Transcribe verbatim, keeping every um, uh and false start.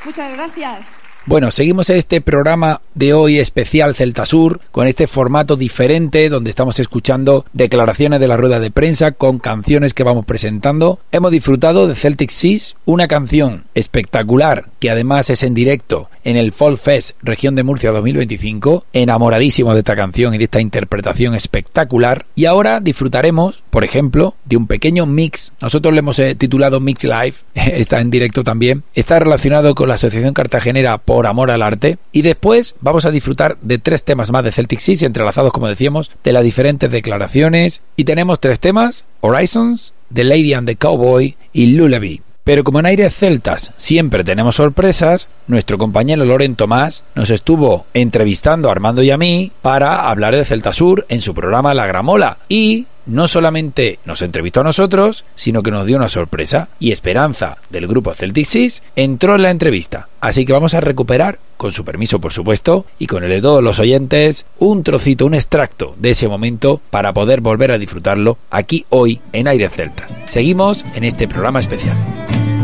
Muchas gracias. Bueno, seguimos este programa de hoy especial Celta Sur con este formato diferente donde estamos escuchando declaraciones de la rueda de prensa con canciones que vamos presentando. Hemos disfrutado de Celtic Seas, una canción espectacular que además es en directo en el Folk Fest Región de Murcia dos mil veinticinco. Enamoradísimo de esta canción y de esta interpretación espectacular. Y ahora disfrutaremos, por ejemplo, de un pequeño mix. Nosotros le hemos eh, titulado Mix Live, está en directo también. Está relacionado con la Asociación Cartagenera Por Amor al Arte, y después vamos a disfrutar de tres temas más de Celtic Seas entrelazados, como decíamos, de las diferentes declaraciones, y tenemos tres temas: Horizons, The Lady and the Cowboy y Lullaby. Pero como en Aires Celtas siempre tenemos sorpresas, nuestro compañero Loren Tomás nos estuvo entrevistando a Armando y a mí para hablar de Celta Sur en su programa La Gramola, y no solamente nos entrevistó a nosotros, sino que nos dio una sorpresa, y Esperanza, del grupo Celtic Seas, entró en la entrevista. Así que vamos a recuperar, con su permiso por supuesto, y con el de todos los oyentes, un trocito, un extracto de ese momento para poder volver a disfrutarlo aquí hoy en Aires Celtas. Seguimos en este programa especial.